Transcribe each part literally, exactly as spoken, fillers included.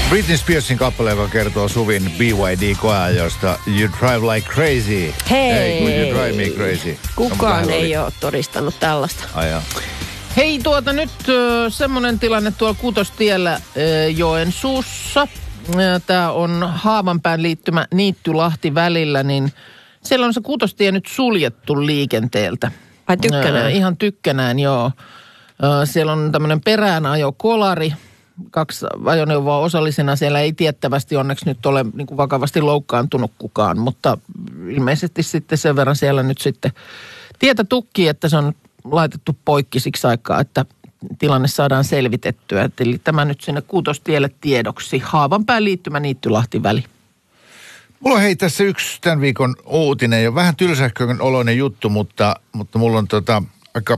Britney Spearsin kappale, joka kertoo Suvin B Y D-koeajosta You Drive Like Crazy. Hei! Hey, would you drive me crazy? Kukaan no, ei ole todistanut tällaista. Aja. Hei, tuota nyt ö, semmoinen tilanne tuolla Kutostiellä ö, Joensuussa. Tämä on Haavanpään liittymä Niitty-Lahti välillä, niin siellä on se Kutostie nyt suljettu liikenteeltä. Ai tykkänään? Ö, ihan tykkänään, joo. Ö, siellä on tämmöinen peräänajokolari. Kaksi ajoneuvoa osallisena. Siellä ei tiettävästi onneksi nyt ole niin kuin vakavasti loukkaantunut kukaan, mutta ilmeisesti sitten sen verran siellä nyt sitten tietä tukkii, että se on laitettu poikki siksi aikaa, että tilanne saadaan selvitettyä. Eli tämä nyt sinne Kuutostielle tiedoksi. Haavanpään liittymä Niitty-Lahti väli. Mulla on hei tässä yksi tämän viikon uutinen ja vähän tylsähköinen oloinen juttu, mutta, mutta mulla on tota aika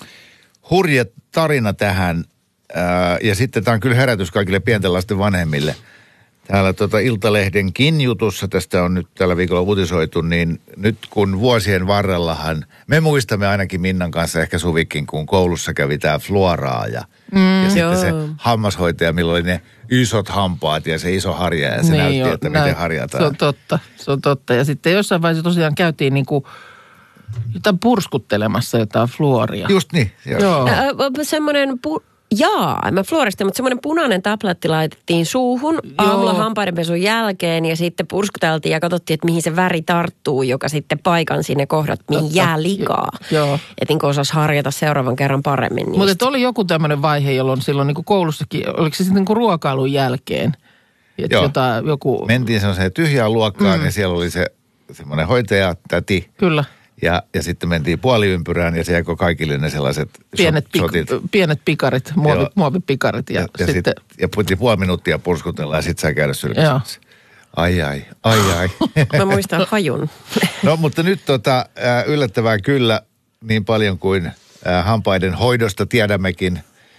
hurja tarina tähän. Ää, ja sitten tämä on kyllä herätys kaikille pienten lasten vanhemmille. Täällä tota Iltalehdenkin jutussa, tästä on nyt tällä viikolla uutisoitu, niin nyt kun vuosien varrellahan, me muistamme ainakin Minnan kanssa, ehkä Suvikin, kun koulussa kävi tämä fluoraa ja, mm, ja sitten se hammashoitaja, millä oli ne isot hampaat ja se iso harja ja se niin näytti, jo, että näin, miten harjataan. Se on totta, se on totta. Ja sitten jossain vaiheessa tosiaan käytiin niin kuin jotain purskuttelemassa jotain fluoria. Just niin. Joo. Joo. Äh, semmoinen pu- Jaa, mä fluorista, mutta semmoinen punainen tabletti laitettiin suuhun aamulla hampaidenpesun jälkeen ja sitten purskuteltiin ja katsottiin, että mihin se väri tarttuu, joka sitten paikan sinne kohdat, mihin Totta. jää likaa. Joo. Että niin osasi harjata seuraavan kerran paremmin niistä. Mutta oli joku tämmöinen vaihe, jolloin silloin niin kuin koulussakin, oliko se sitten niin kuin ruokailun jälkeen? Joo. Jota, joku... Mentiin sellaiseen tyhjään luokkaan mm. ja siellä oli se semmoinen täti. Kyllä. Ja, ja sitten mentiin puoliympyrään ja se jäikö kaikille ne sellaiset pienet, shot, shotit. Pik, pienet pikarit, muovi, muovipikarit. Ja, ja, ja, sitten... sit, ja puhuttiin puoli minuuttia purskutella ja sitten sai käydä sylkäsemässä. Ai ai, ai ai. Mä muistan hajun. No mutta nyt tota, yllättävää kyllä niin paljon kuin äh, hampaiden hoidosta tiedämmekin,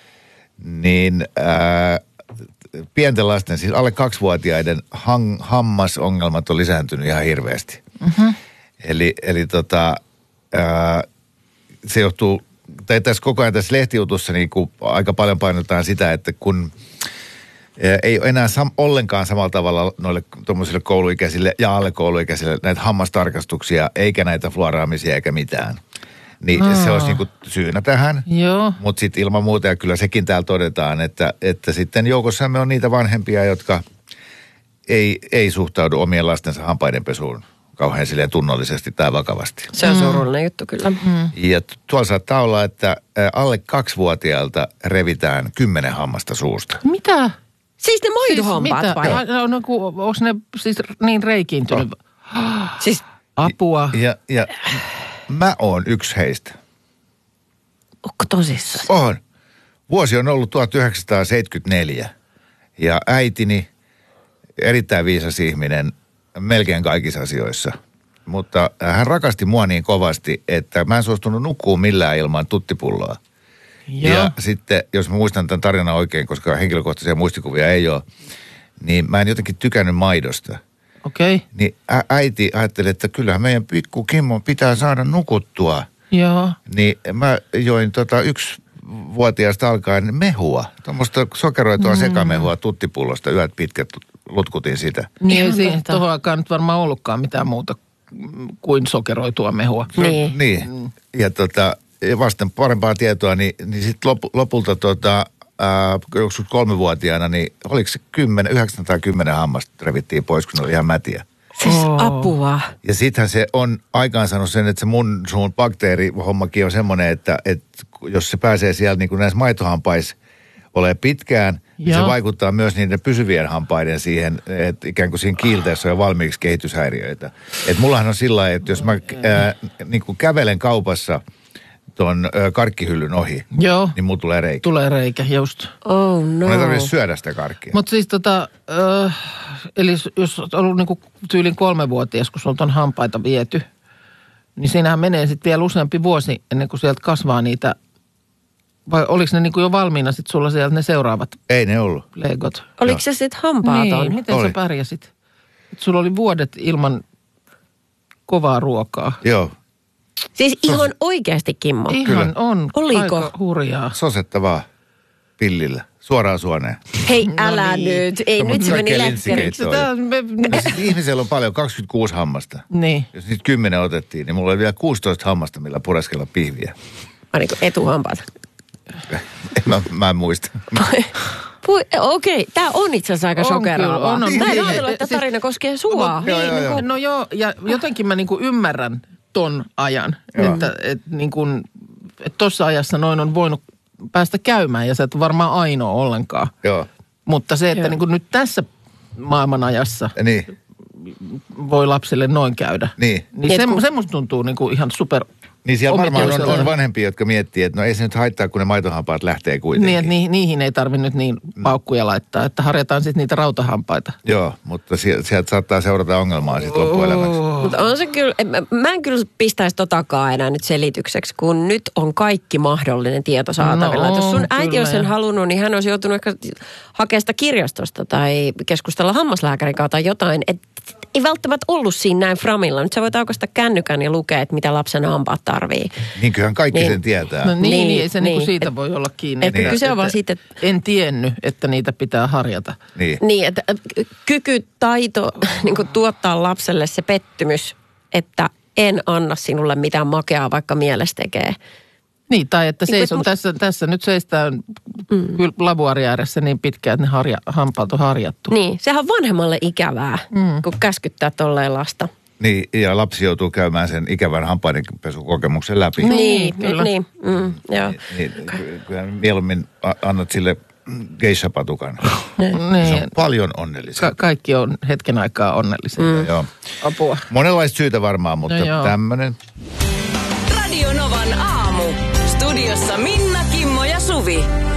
niin äh, pienten lasten, siis alle kaksivuotiaiden hang, hammasongelmat on lisääntynyt ihan hirveästi. Mm-hmm. Eli, eli tota, ää, se johtuu, tai tässä koko ajan tässä lehtijutussa niin kuin aika paljon painotetaan sitä, että kun ää, ei ole enää sam, ollenkaan samalla tavalla noille tuommoisille kouluikäisille ja alle kouluikäisille näitä hammastarkastuksia, eikä näitä fluoraamisia eikä mitään. Niin Aa. se olisi niin kuin syynä tähän. Joo. Mutta sitten ilman muuta, ja kyllä sekin täällä todetaan, että, että sitten joukossamme on niitä vanhempia, jotka ei, ei suhtaudu omien lastensa hampaidenpesuun kauhean silleen tunnollisesti tai vakavasti. Se on surullinen mm. juttu kyllä. Mm. Ja tuolla saattaa olla, että alle kaksivuotiaalta revitään kymmenen hammasta suusta. Mitä? Siis ne maitohampaat siis vai? No, no, onko ne siis niin reikiintynyt? Oh. Siis apua. Ja, ja mä oon yksi heistä. Onko tosissaan? On. Vuosi on ollut tuhatyhdeksänsataaseitsemänkymmentäneljä. Ja äitini, erittäin viisas ihminen, melkein kaikissa asioissa. Mutta hän rakasti mua niin kovasti, että mä en suostunut nukkuu millään ilman tuttipulloa. Joo. Ja sitten, jos mä muistan tämän tarinan oikein, koska henkilökohtaisia muistikuvia ei ole, niin mä en jotenkin tykännyt maidosta. Okei. Okay. Niin ä- äiti ajatteli, että kyllähän meidän pikku Kimmo pitää saada nukuttua. Joo. Niin mä join tota yksi vuotiaasta alkaen mehua, tuommoista sokeroitua mm. sekamehua tuttipullosta, yöt pitkät lutkutin sitä. Niin ei siihen tuohon aikaan nyt varmaan ollutkaan mitään muuta kuin sokeroitua mehua. Niin. niin. Mm. Ja tota, vasten parempaa tietoa, niin, niin sitten lop, lopulta tota, ää, joskus kolmevuotiaana, niin oliko se kymmenen, yhdeksän tai kymmenen hammasta revittiin pois, kun ne oli ihan mätiä. Siis apua. Ja sittenhän se on aikaansaanut sen, että se mun suun bakteerihommakin on semmoinen, että, että jos se pääsee siellä niin kuin näissä maitohampais ole pitkään, niin se vaikuttaa myös niiden pysyvien hampaiden siihen, että ikään kuin siinä kiilteessä on jo valmiiksi kehityshäiriöitä. Että mullahan on sillä lailla, että jos mä ää, niin kuin kävelen kaupassa tuon ää, karkkihyllyn ohi, Joo. niin mulla tulee reikä. Tulee reikä, just. Oh no. Mun ei tarvitse syödä sitä karkkia. Mutta siis tota, äh, eli jos on ollut niinku tyylin kolmevuotias, kun sulta on hampaita viety, niin siinähän menee sitten vielä useampi vuosi ennen kuin sieltä kasvaa niitä. Vai oliko ne niinku jo valmiina sitten sulla sieltä ne seuraavat? Ei ne ollut. Legot. Oliko se sitten hampaaton? Niin, miten oli. sä pärjäsit? Et sulla oli vuodet ilman kovaa ruokaa. Joo. Siis ihan oikeasti, Kimmo? Ihan Kyllä. on. Oliko? Aika hurjaa. Sosettavaa. pillillä, suoraan suoneen. Hei, älä No niin. nyt. Ei, No, nyt mutta se meni kaikkea läkkeriksi. linssikeittoa. Sitä, me, Siis ihmisellä on paljon, kaksikymmentäkuusi hammasta. niin. Jos niitä kymmenen otettiin, niin mulla oli vielä kuusitoista hammasta, millä pureskella pihviä. Mä niin kuin etuhampaat. mä, mä en muista. Pui- Okei, okay. Tämä on itse asiassa aika On shokeraavaa. kyllä, on, on. Mä en Niin, ajatellut, että siis- tarina koskee sua. Joo, joo, joo. No joo, ja jotenkin mä niinku ymmärrän ton ajan, Joo. että et niinku, et tossa ajassa noin on voinut päästä käymään ja sä et ole varmaan ainoa ollenkaan. Joo, Mutta se, että Joo. niinku nyt tässä maailmanajassa niin, voi lapselle noin käydä, niin. niin Et se, kun- se musta tuntuu niinku ihan super Niin siellä varmaan on, omituiselta. on vanhempia, jotka miettii, että no ei se nyt haittaa, kun ne maitohampaat lähtee kuitenkin. Niin, että ni, niihin ei tarvi nyt niin paukkuja laittaa, että harjataan sitten niitä rautahampaita. Joo, mutta sieltä, sieltä saattaa seurata ongelmaa sitten loppuelämäksi. Mutta on se kyllä, mä, mä en kyllä pistäisi totakaan enää nyt selitykseksi, kun nyt on kaikki mahdollinen tieto saatavilla. No Jos sun on, äiti kyllä. olisi sen halunnut, niin hän olisi joutunut ehkä hakemaan sitä kirjastosta tai keskustella hammaslääkärin kautta tai jotain. Et ei välttämättä ollut siinä näin framilla. Nyt sä voit aukaista kännykän ja lukea, että mitä lapsen hampaat tarvii. Niin kyllähän kaikki Niin. sen tietää. No niin, Niin, niin, niin ei se niin. niinku siitä Et- voi olla kiinni. et kyse on vaan siitä, että- En tiennyt, että niitä pitää harjata. Niin. Niin, että kyky, taito niin kuin tuottaa lapselle se pettymys, että en anna sinulle mitään makeaa, vaikka mielessä tekee. Niin, tai että Niin, seison mut- tässä, tässä nyt seistään mm. lavuaari ääressä niin pitkään, että ne harja, hampaat on harjattu. Niin, sehän on vanhemmalle ikävää, mm. kun käskyttää tolleen lasta. Niin, ja lapsi joutuu käymään sen ikävän hampaidenpesukokemuksen läpi. Niin, Niin, kyllä. niin, mm, joo. Niin, kyllä mieluummin a- annat sille geisha-patukan. Se Niin, on paljon onnellista. ka- kaikki on hetken aikaa onnellisia. Mm. Joo. Apua. Monenlaista syytä varmaan, mutta No joo. tämmöinen. Radio Novan aamu. Studiossa Minna, Kimmo ja Suvi.